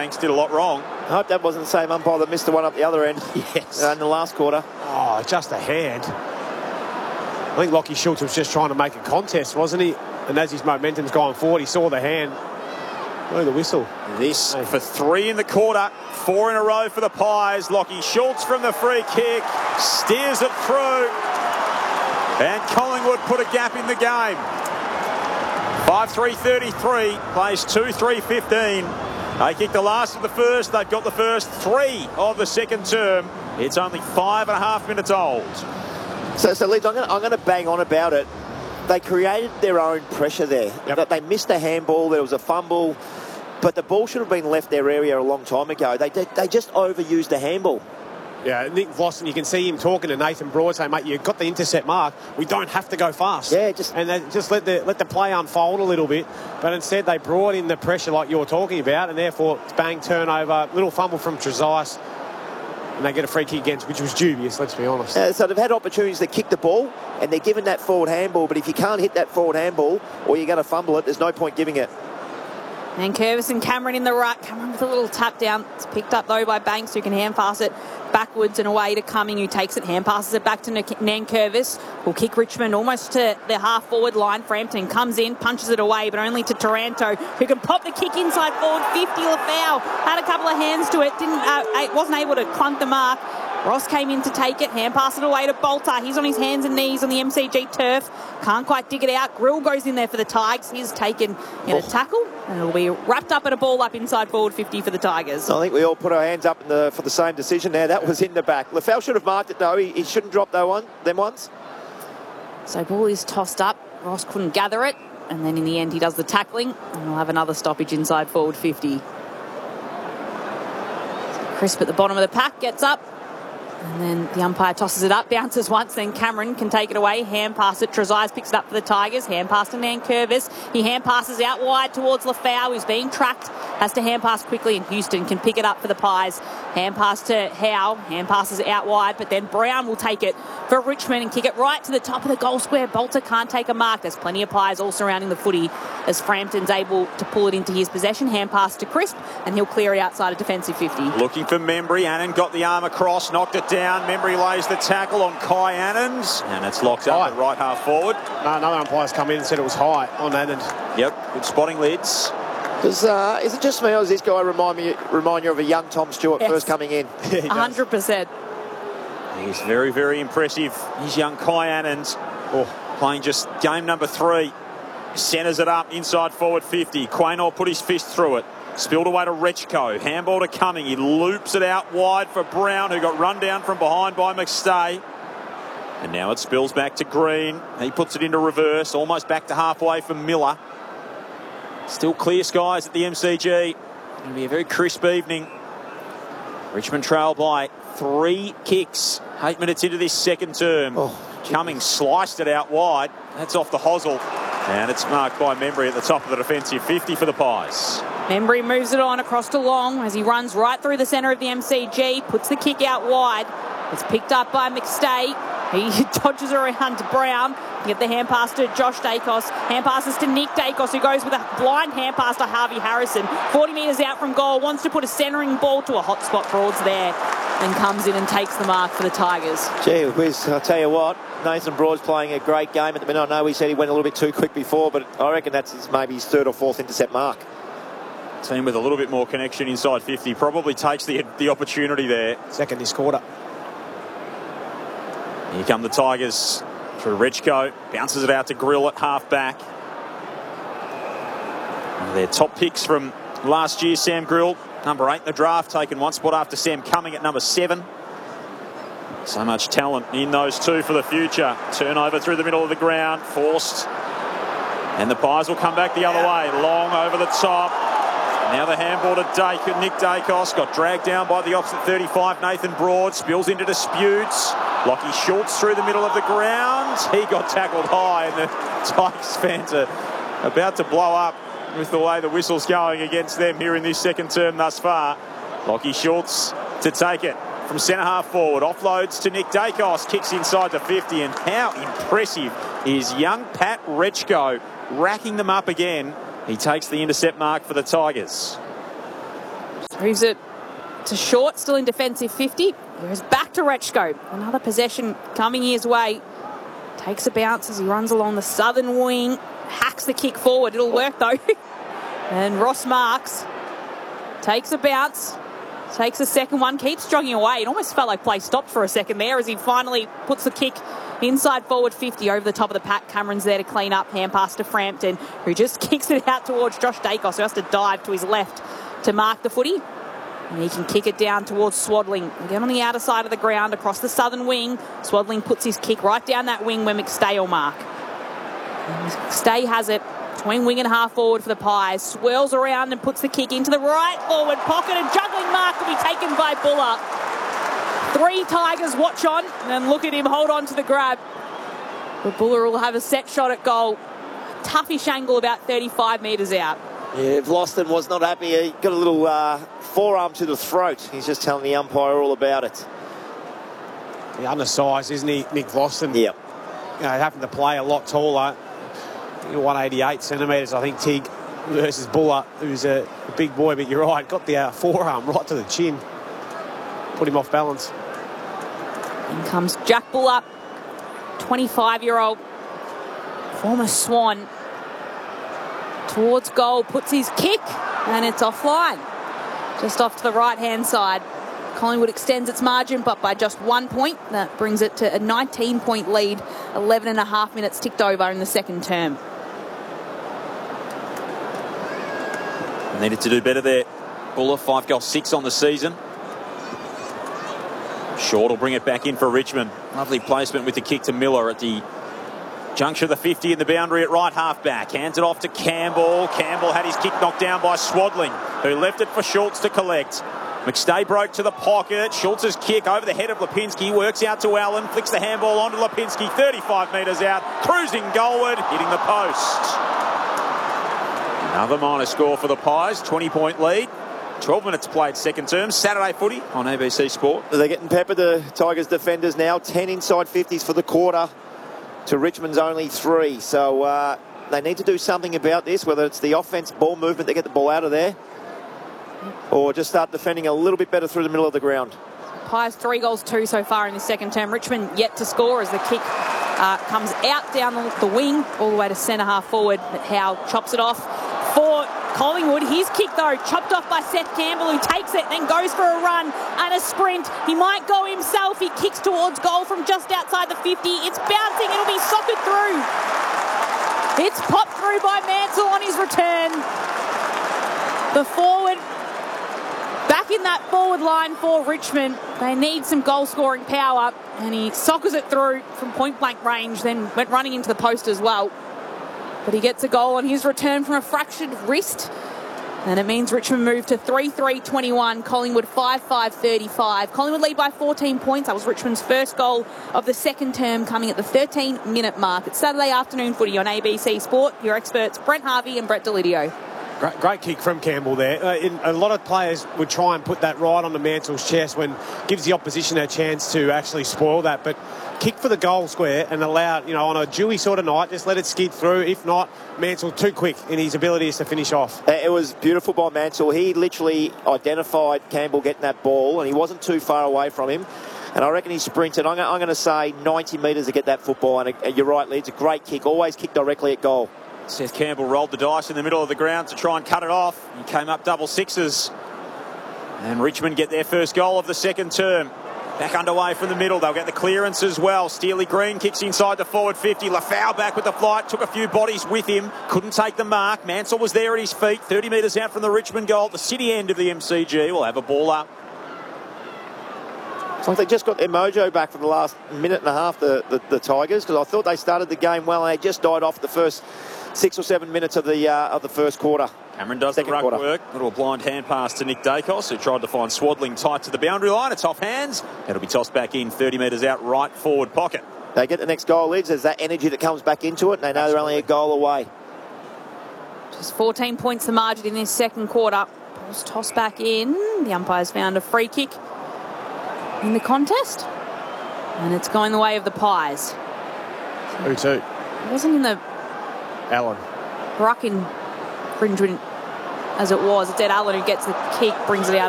Banks did a lot wrong. I hope that wasn't the same umpire that missed the one up the other end. Yes. In the last quarter. Oh, just a hand. I think Lockie Schultz was just trying to make a contest, wasn't he? And as his momentum's gone forward, he saw the hand. Oh, the whistle. This for 3 in the quarter, 4 in a row for the Pies. Lockie Schultz from the free kick, steers it through, and Collingwood put a gap in the game. 5-3-33, plays 2-3-15. They kicked the last of the first, they've got the first 3 of the second term. It's only 5.5 minutes old. So Leeds, I'm going to bang on about it. They created their own pressure there. Yep. They missed a handball, there was a fumble, but the ball should have been left their area a long time ago. They just overused the handball. Yeah, Nick Vlossen, you can see him talking to Nathan Broad saying, mate, you've got the intercept mark. We don't have to go fast. Yeah, and they just let the play unfold a little bit. But instead, they brought in the pressure like you're talking about, and therefore, bang, turnover, little fumble from Trezise, and they get a free kick against, which was dubious, let's be honest. So they've had opportunities to kick the ball, and they're given that forward handball, but if you can't hit that forward handball, or you're going to fumble it, there's no point giving it. And Curvis and Cameron in the ruck. Cameron with a little tap down. It's picked up, though, by Banks, who can hand pass it backwards and away to Cumming, who takes it, hand passes it back to Nankervis, who'll kick Richmond almost to the half-forward line. Frampton comes in, punches it away, but only to Taranto, who can pop the kick inside forward. 50, Lafau had a couple of hands to it, wasn't able to clunk the mark. Ross came in to take it, hand pass it away to Bolter. He's on his hands and knees on the MCG turf. Can't quite dig it out. Grill goes in there for the Tigers. He's taken in a tackle, and it'll be wrapped up in a ball up inside forward 50 for the Tigers. I think we all put our hands up for the same decision there. That was in the back. Lafau should have marked it, though. He shouldn't drop them ones. So ball is tossed up. Ross couldn't gather it, and then in the end he does the tackling, and we'll have another stoppage inside forward 50. So Crisp at the bottom of the pack gets up. And then the umpire tosses it up, bounces once, then Cameron can take it away. Hand pass it, Trezise picks it up for the Tigers. Hand pass to Nankervis. He hand passes out wide towards Lafau, who's being tracked. Has to hand pass quickly, and Houston can pick it up for the Pies. Hand pass to Howe. Hand passes out wide, but then Brown will take it for Richmond and kick it right to the top of the goal square. Bolter can't take a mark. There's plenty of Pies all surrounding the footy as Frampton's able to pull it into his possession. Hand pass to Crisp, and he'll clear it outside a defensive 50. Looking for Membry. Annan got the arm across, knocked it down. Membry lays the tackle on Kai Annans, and it's locked up at right half forward. No, another umpire's come in and said it was high on Annan. Yep, good spotting, Lids. Is it just me, or does this guy remind you of a young Tom Stewart first coming in? 100%. He's very, very impressive. He's young Kai Annans, playing just game number 3. Centres it up inside forward 50. Quaynor put his fist through it. Spilled away to Rechko. Handball to Cumming. He loops it out wide for Brown, who got run down from behind by McStay. And now it spills back to Green. He puts it into reverse, almost back to halfway for Miller. Still clear skies at the MCG. It'll be a very crisp evening. Richmond trail by 3 kicks. 8 minutes into this second term. Cumming sliced it out wide. That's off the hosel. And it's marked by Membry at the top of the defensive 50 for the Pies. Membry moves it on across to Long as he runs right through the centre of the MCG, puts the kick out wide. It's picked up by McStay. He dodges around to Brown. Get the hand pass to Josh Dacos. Hand passes to Nick Dacos, who goes with a blind hand pass to Harvey Harrison. 40 metres out from goal, wants to put a centering ball to a hot spot. Broad's there and comes in and takes the mark for the Tigers. Gee whiz, I'll tell you what, Nathan Broad's playing a great game at the minute. I know we said he went a little bit too quick before, but I reckon that's maybe his 3rd or 4th intercept mark. Team with a little bit more connection inside 50 probably takes the opportunity there. Second this quarter. Here come the Tigers through Rechko. Bounces it out to Grill at half back. Their top picks from last year, Sam Grill, number 8 in the draft, taken one spot after Sam Cumming at number 7. So much talent in those two for the future. Turnover through the middle of the ground, forced. And the Pies will come back the other way. Long over the top. Now the handball to Nick Dacos. Got dragged down by the opposite 35, Nathan Broad. Spills into disputes. Lockie Schultz through the middle of the ground. He got tackled high, and the Tigers fans are about to blow up with the way the whistle's going against them here in this second term thus far. Lockie Schultz to take it from centre half forward. Offloads to Nick Dacos. Kicks inside to 50. And how impressive is young Pat Rechko, racking them up again. He takes the intercept mark for the Tigers. Moves it to short, still in defensive 50. Here's back to Rechko. Another possession coming his way. Takes a bounce as he runs along the southern wing. Hacks the kick forward. It'll work though. And Ross Marks takes a bounce. Takes a second one. Keeps jogging away. It almost felt like play stopped for a second there as he finally puts the kick inside forward 50 over the top of the pack. Cameron's there to clean up. Hand pass to Frampton, who just kicks it out towards Josh Dacos, who has to dive to his left to mark the footy. And he can kick it down towards Swadling. Again on the outer side of the ground, across the southern wing. Swadling puts his kick right down that wing where McStay will mark. And McStay has it between wing and half forward for the Pies. Swirls around and puts the kick into the right forward pocket. And juggling mark will be taken by Buller. 3 Tigers watch on and look at him hold on to the grab. But Buller will have a set shot at goal. Toughish angle about 35 metres out. Yeah, Vlauston was not happy. He got a little forearm to the throat. He's just telling the umpire all about it. The undersized, isn't he, Nick Vlauston? Yep. You know, having to play a lot taller. 188 centimetres, I think, Tig, versus Buller, who's a big boy. But you're right, got the forearm right to the chin. Put him off balance. In comes Jack Buller, 25-year-old former Swan. Towards goal, puts his kick, and it's offline. Just off to the right-hand side. Collingwood extends its margin, but by just 1 point. That brings it to a 19-point lead. 11 and a half minutes ticked over in the second term. Needed to do better there. Buller, 5 goals, 6 on the season. Short will bring it back in for Richmond. Lovely placement with the kick to Miller at the juncture of the 50 in the boundary at right half-back. Hands it off to Campbell. Campbell had his kick knocked down by Swadling, who left it for Schultz to collect. McStay broke to the pocket. Schultz's kick over the head of Lipinski. Works out to Allen. Flicks the handball onto Lipinski. 35 metres out. Cruising goalward. Hitting the post. Another minor score for the Pies. 20-point lead. 12 minutes played second term. Saturday footy on ABC Sport. They're getting peppered, the Tigers defenders now. 10 inside 50s for the quarter to Richmond's only 3. So they need to do something about this, whether it's the offense ball movement to get the ball out of there or just start defending a little bit better through the middle of the ground. Pies 3 goals 2 so far in the second term. Richmond yet to score as the kick comes out down the wing all the way to centre half forward. Howe chops it off for Collingwood. His kick though chopped off by Seth Campbell, who takes it then goes for a run and a sprint. He might go himself. He kicks towards goal from just outside the 50. It's bouncing. It'll be socketed through. It's popped through by Mansell on his return. The forward back in that forward line for Richmond. They need some goal scoring power, and he sockers it through from point blank range, then went running into the post as well. But he gets a goal on his return from a fractured wrist. And it means Richmond move to 3-3-21. Collingwood 5-5-35. Collingwood lead by 14 points. That was Richmond's first goal of the second term, coming at the 13-minute mark. It's Saturday afternoon footy on ABC Sport. Your experts Brent Harvey and Brett Delidio. Great kick from Campbell there. A lot of players would try and put that right on the Mansell's chest when gives the opposition a chance to actually spoil that. But kick for the goal square and allow, on a dewy sort of night, just let it skid through. If not, Mansell too quick in his abilities to finish off. It was beautiful by Mansell. He literally identified Campbell getting that ball, and he wasn't too far away from him. And I reckon he sprinted. I'm going to say 90 metres to get that football. And you're right, Lee, it's a great kick. Always kick directly at goal. Seth Campbell rolled the dice in the middle of the ground to try and cut it off. He came up double sixes. And Richmond get their first goal of the second term. Back underway from the middle. They'll get the clearance as well. Steely Green kicks inside the forward 50. Lafau back with the flight. Took a few bodies with him. Couldn't take the mark. Mansell was there at his feet. 30 metres out from the Richmond goal. The city end of the MCG will have a ball up. It's like they just got their mojo back for the last minute and a half, the Tigers, because I thought they started the game well and they just died off the first 6 or 7 minutes of the first quarter. Cameron does the ruck work. Little blind hand pass to Nick Dacos, who tried to find Swadling tight to the boundary line. It's off hands. It'll be tossed back in 30 metres out, right forward pocket. They get the next goal, Lids. There's that energy that comes back into it, and they know they're only a goal away. Just 14 points the margin in this second quarter. Ball's tossed back in. The umpires found a free kick in the contest, and it's going the way of the Pies. Who to? It wasn't in the Allen. ruck infringement as it was. It's Ed Allen who gets the kick, brings it out